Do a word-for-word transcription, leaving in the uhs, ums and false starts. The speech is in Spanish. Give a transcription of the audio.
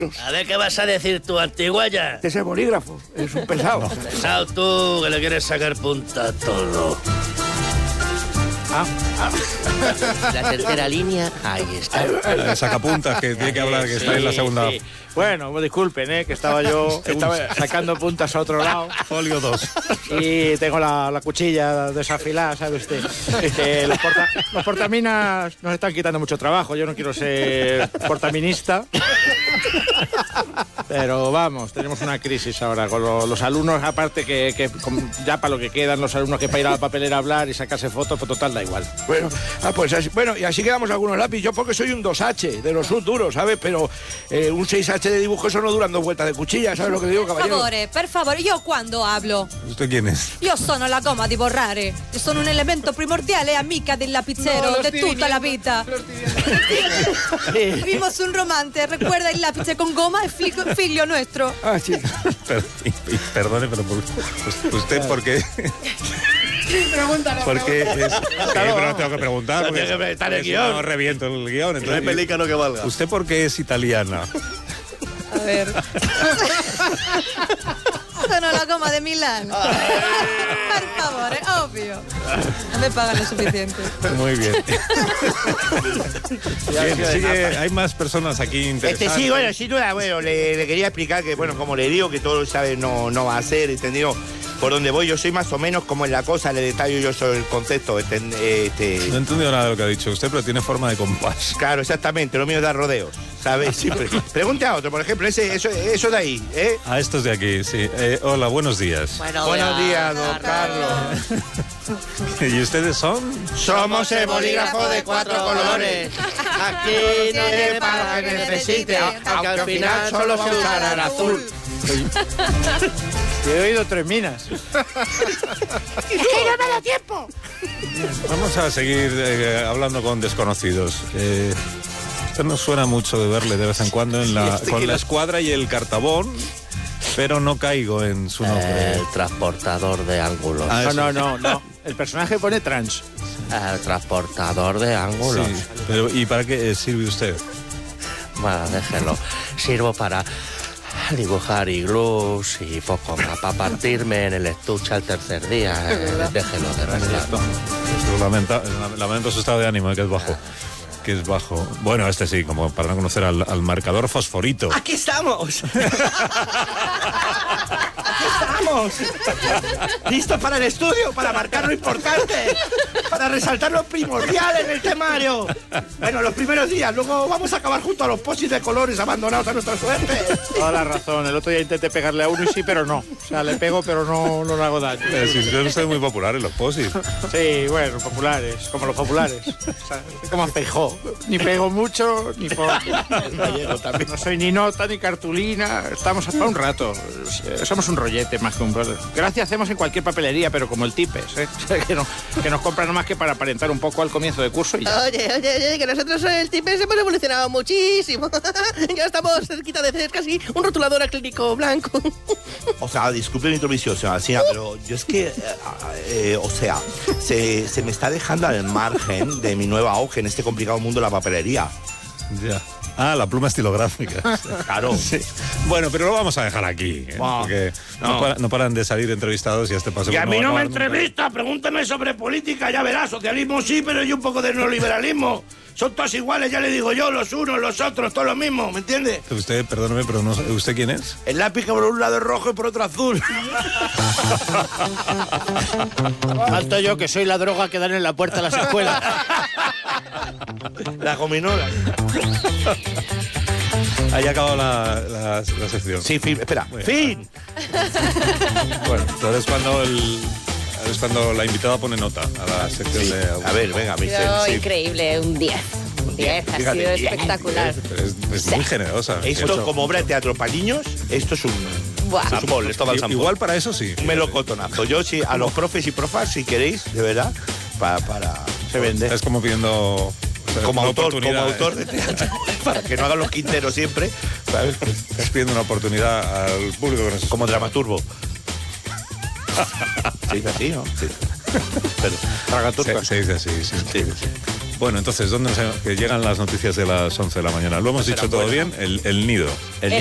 A ver qué vas a decir tú, antiguaya. Este es el bolígrafo, es un pesado. No, pesado tú, que le quieres sacar punta a todo. Ah, ah. La tercera línea, ahí está. El sacapuntas que tiene que hablar, que Sí, está en la segunda. sí. Bueno, disculpen, ¿eh? Que estaba yo estaba sacando puntas a otro lado. Folio dos. Y tengo la, la cuchilla desafilada, ¿sabe usted? Que los, porta, los portaminas nos están quitando mucho trabajo. Yo no quiero ser portaminista. Pero vamos, tenemos una crisis ahora con lo, los alumnos, aparte que, que con, ya para lo que quedan los alumnos que para ir a la papelera a hablar y sacarse fotos, pues total da igual. Bueno, ah, pues así, bueno, y así quedamos algunos lápices. Yo porque soy un dos hache, de los duros, ¿sabes? Pero eh, un seis hache de dibujo, eso no duran dos vueltas de cuchilla, ¿sabes lo que digo, Per caballero? favore, per favore, io quando hablo? ¿Usted quién es? Io sono la gomma di borrare. Io sono un elemento primordiale e amica del lapicero No, de tutta la vita. Vimos un romance, recuerda il lapice con goma e figlio, figlio nuestro. Ah, sí. Per- y- y perdone, pero por- ¿usted por qué? Pregúntale. Porque es. Sí, pero no tengo que preguntar. Porque Tiene que estar el es- guión. No reviento el guión. No hay Entonces, pelícano que valga. ¿usted por qué es italiana? A ver. Sono la goma de Milán. Per favore, obvio. No me pagan lo suficiente. Muy bien. Bien, sigue, hay más personas aquí Este interesantes. sí, bueno, sin duda, bueno, le, le quería explicar que, bueno, como le digo, que todo sabe no, no va a ser, ¿entendido? Por donde voy, yo soy más o menos como en la cosa, le detallo yo sobre el concepto. Este, este, No he entendido nada de lo que ha dicho usted, pero tiene forma de compás. Claro, exactamente, lo mío es dar rodeos, ¿sabes? Siempre. Pregunte a otro, por ejemplo, ese, eso, eso de ahí, ¿eh? A estos de aquí, sí. Eh, hola, buenos días. Bueno, Buenos días, don Carlos. ¿Y ustedes son? Somos el bolígrafo de cuatro colores. Aquí no tiene para lo que necesite, aunque al final solo se usará el azul. He oído tres minas. Vamos a seguir eh, hablando con desconocidos. Eh, esto nos suena mucho de verle de vez en cuando en la, con la escuadra y el cartabón, pero no caigo en su nombre. El transportador de ángulos. Ah, No, eso. no, no, no. El personaje pone trans. El transportador de ángulos. Sí, pero ¿y para qué sirve usted? Bueno, déjelo. Sirvo para dibujar iglús y poco más. Para partirme en el estuche al tercer día. Eh, déjelo de verdad. Esto lamenta- lamento su estado de ánimo, eh, que es bajo. Que es bajo. Bueno, este sí, como para no conocer al, al marcador fosforito. ¡Aquí estamos! ¡Aquí estamos! ¡Listos para el estudio, para marcar lo importante! ¡Para resaltar lo primordial en el temario! Bueno, los primeros días, luego vamos a acabar junto a los posis de colores abandonados a nuestra suerte. Toda la razón. El otro día intenté pegarle a uno y sí, pero no. O sea, le pego, pero no, no le hago daño. Eh, sí, yo soy muy popular en los posis. Sí, bueno, populares, como los populares. O sea, como Feijó. Ni pego mucho, ni poco. No soy ni nota, ni cartulina. Estamos hasta un rato. Somos un rollete más que un brother. Gracias hacemos en cualquier papelería, pero como el Tipes, ¿eh? O sea, que, no, que nos compran nomás que para aparentar un poco al comienzo de curso y ya. Oye, oye, oye, que nosotros en el Tipes hemos evolucionado muchísimo. Ya estamos cerquita de ser casi un rotulador acrílico blanco. O sea, disculpe mi intromisión, señora Alsina, pero yo es que, eh, eh, o sea, se, se me está dejando al margen de mi nueva auge en este complicado mundo de la papelería. Ya. Ah, la pluma estilográfica. Claro. Sí. Bueno, pero lo vamos a dejar aquí, ¿eh? Wow. Porque no. No. para- no paran de salir entrevistados y a este paso... Y a mí va no me acabar nunca. entrevista, pregúnteme sobre política, ya verás, socialismo sí, pero y un poco de neoliberalismo. Son todos iguales, ya le digo yo, los unos, los otros, todo lo mismo, ¿me entiende? Usted, perdóneme, pero no, ¿usted quién es? El lápiz que por un lado es rojo y por otro azul. Falto yo que soy la droga que dan en la puerta de las escuelas. La gominola. Ahí ha acabado la, la, la sección. Sí, fin, espera, Muy fin. Bueno, entonces cuando el... Es cuando la invitada pone nota a la sección Sí. de... A ver, venga, mister. Pero Sí. increíble, un diez. Un diez, ha Fíjate, sido diez. espectacular. Pero es, es muy generosa. Esto, Eso. como obra de teatro para niños, esto es un... Buah. Sampol, esto va al I- sampol. Igual para eso sí. Un melocotonazo. Yo sí, a los profes y profas, si queréis, de verdad, para... para Se vende. Es como pidiendo... como una autor, como oportunidad, autor de teatro, para que no hagan los quinteros siempre, ¿sabes? Estás pidiendo una oportunidad al público que nos Como dramaturgo. Se dice así, ¿no? Sí. Pero, Tragaturca. Se, se dice así, sí. sí, sí. Bueno, entonces, ¿dónde nos, que llegan las noticias de las once de la mañana? Lo hemos dicho todo bien, el, el nido. El